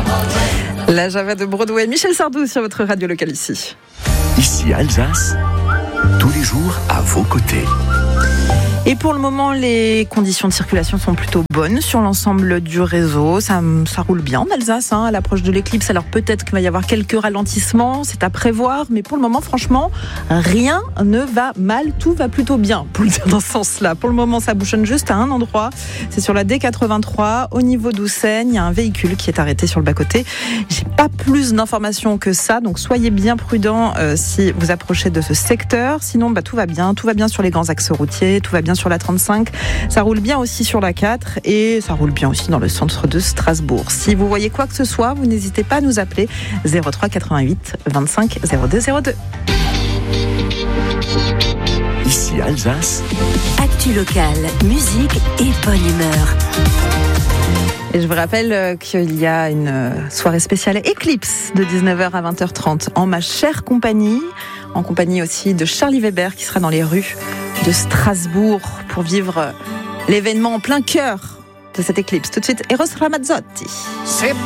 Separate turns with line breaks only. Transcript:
La Java de Broadway, Michel Sardou sur votre radio locale ici.
Ici Alsace, tous les jours à vos côtés.
Et pour le moment, les conditions de circulation sont plutôt bonnes sur l'ensemble du réseau. Ça roule bien en Alsace à l'approche de l'éclipse. Alors peut-être qu'il va y avoir quelques ralentissements, c'est à prévoir. Mais pour le moment, franchement, rien ne va mal. Tout va plutôt bien, pour le dire dans ce sens-là. Pour le moment, ça bouchonne juste à un endroit. C'est sur la D83, au niveau d'Oussaigne. Il y a un véhicule qui est arrêté sur le bas-côté. J'ai pas plus d'informations que ça. Donc soyez bien prudents si vous approchez de ce secteur. Sinon, tout va bien. Tout va bien sur les grands axes routiers. Tout va bien sur la 35, ça roule bien aussi sur la 4 et ça roule bien aussi dans le centre de Strasbourg. Si vous voyez quoi que ce soit, vous n'hésitez pas à nous appeler 03 88 25 02 02.
Ici Alsace,
actu locale, musique et bonne humeur.
Et je vous rappelle qu'il y a une soirée spéciale Eclipse de 19h à 20h30 en ma chère compagnie, en compagnie aussi de Charlie Weber qui sera dans les rues de Strasbourg pour vivre l'événement en plein cœur de cette éclipse. Tout de suite, Eros Ramazzotti.